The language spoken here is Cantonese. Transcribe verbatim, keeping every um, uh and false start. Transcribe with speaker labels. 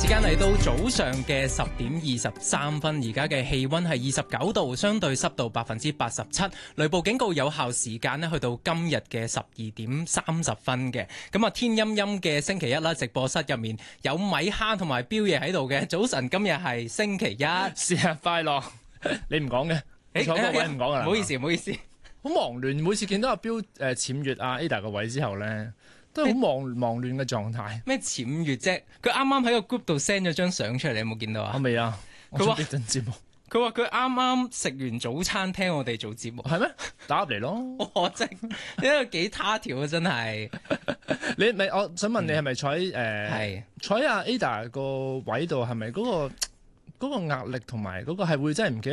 Speaker 1: 間嚟到早上嘅十點二十三分，而家嘅氣溫係二十九度，相對濕度百分之八十七，雷暴警告有效時間呢去到今日嘅十二點三十分嘅。咁啊，天陰陰嘅星期一啦，直播室入面有米哈同埋標爺喺度嘅。早晨，今日係星期一，
Speaker 2: 生日快樂！你唔講嘅，你坐個位唔講噶啦。
Speaker 1: 唔好意思，唔好意思，
Speaker 2: 好忙亂，每次見到阿標誒僭越阿 Ada 個位之後咧，都係好忙忙亂嘅狀態。
Speaker 1: 咩僭越啫？佢啱啱喺個 group 度 send 咗張相出嚟，你有冇見到啊？
Speaker 2: 我未啊，
Speaker 1: 佢話
Speaker 2: 呢陣節目，
Speaker 1: 佢話佢啱啱食完早餐聽我哋做節目，
Speaker 2: 係咩？打入嚟咯！
Speaker 1: 我真呢個幾他條啊，真係。
Speaker 2: 你咪我想問你係咪坐喺誒？
Speaker 1: 係、
Speaker 2: 呃、坐喺阿 Ada 個位度係咪嗰個嗰、嗰個壓力同埋嗰個係會真係唔記得？